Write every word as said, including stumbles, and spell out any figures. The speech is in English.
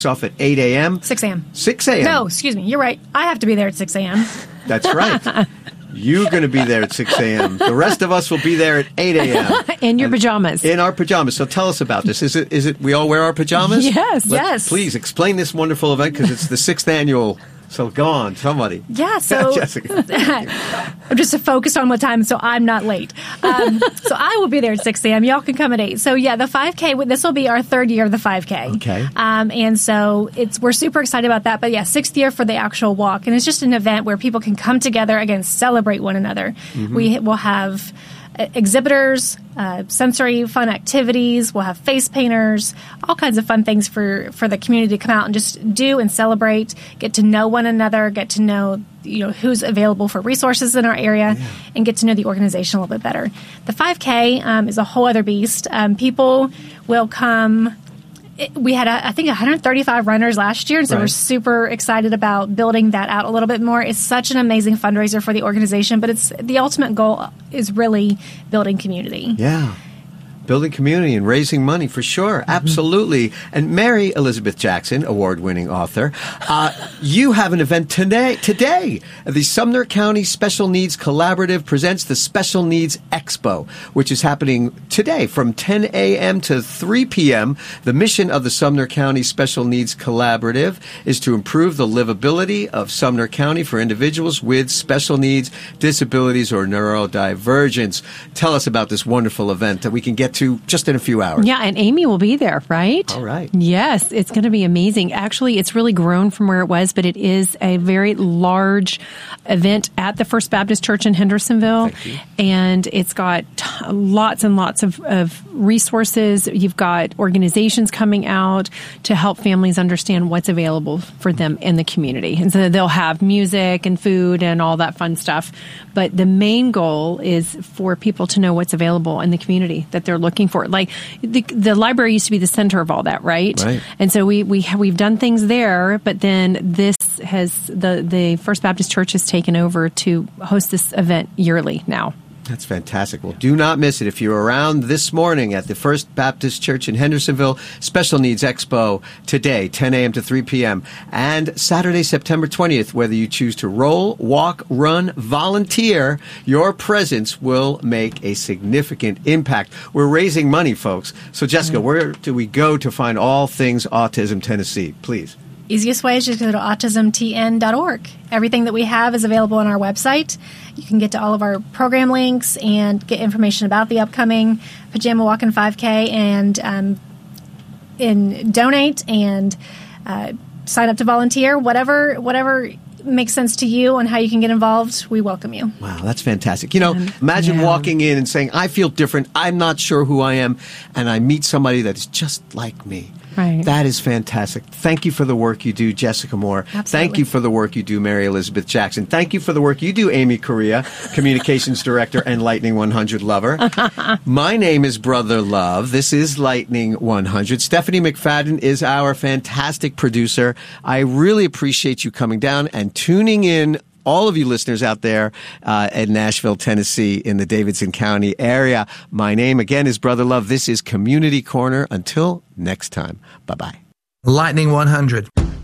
off at eight a.m. six a.m. six a.m. No, excuse me. You're right. I have to be there at six a.m. That's right. You're going to be there at six a.m. The rest of us will be there at eight a.m. In your pajamas. In our pajamas. So tell us about this. Is it? Is it? We all wear our pajamas? Yes. Let's, yes. Please explain this wonderful event because it's the sixth annual. So go on, somebody. Yeah, so Jessica. I'm just focused on what time, so I'm not late. Um, so I will be there at six a.m. Y'all can come at eight. So yeah, the five K, this will be our third year of the five K. Okay. Um, and so it's we're super excited about that. But yeah, sixth year for the actual walk. And it's just an event where people can come together, again, celebrate one another. Mm-hmm. We will have exhibitors, uh, sensory fun activities. We'll have face painters, all kinds of fun things for, for the community to come out and just do and celebrate, get to know one another, get to know you know who's available for resources in our area, yeah. and get to know the organization a little bit better. The five K um, is a whole other beast. Um, people will come. We had, I think, one hundred thirty-five runners last year, and so right. we're super excited about building that out a little bit more. It's such an amazing fundraiser for the organization, but it's the ultimate goal is really building community. Yeah. Building community and raising money, for sure. Mm-hmm. Absolutely. And Mary Elizabeth Jackson, award-winning author, uh, you have an event today. Today, the Sumner County Special Needs Collaborative presents the Special Needs Expo, which is happening today from ten a.m. to three p.m. The mission of the Sumner County Special Needs Collaborative is to improve the livability of Sumner County for individuals with special needs, disabilities, or neurodivergence. Tell us about this wonderful event that we can get to just in a few hours. Yeah, and Amy will be there, right? All right. Yes, it's going to be amazing. Actually, it's really grown from where it was, but it is a very large event at the First Baptist Church in Hendersonville. And it's got t- lots and lots of, of resources. You've got organizations coming out to help families understand what's available for them in the community. And so they'll have music and food and all that fun stuff. But the main goal is for people to know what's available in the community that they're looking for. Like the, the library used to be the center of all that, right? Right. And so we, we, we've done things there, but then this has, the, the First Baptist Church has taken over to host this event yearly now. That's fantastic. Well, do not miss it. If you're around this morning at the First Baptist Church in Hendersonville, Special Needs Expo today, ten a.m. to three p.m. And Saturday, September twentieth, whether you choose to roll, walk, run, volunteer, your presence will make a significant impact. We're raising money, folks. So, Jessica, mm-hmm. where do we go to find all things Autism Tennessee? Please. Easiest way is just go to autism t n dot org. Everything that we have is available on our website. You can get to all of our program links and get information about the upcoming Pajama Walk and five K and um, and donate and uh, sign up to volunteer. Whatever whatever makes sense to you on how you can get involved, we welcome you. Wow, that's fantastic. You know, um, imagine yeah. walking in and saying, I feel different, I'm not sure who I am, and I meet somebody that is just like me. Right. That is fantastic. Thank you for the work you do, Jessica Moore. Absolutely. Thank you for the work you do, Mary Elizabeth Jackson. Thank you for the work you do, Amy Correa, Communications Director and Lightning one hundred lover. My name is Brother Love. This is Lightning one hundred. Stephanie McFadden is our fantastic producer. I really appreciate you coming down and tuning in, all of you listeners out there uh, in Nashville, Tennessee, in the Davidson County area. My name, again, is Brother Love. This is Community Corner. Until next time, bye-bye. Lightning one hundred.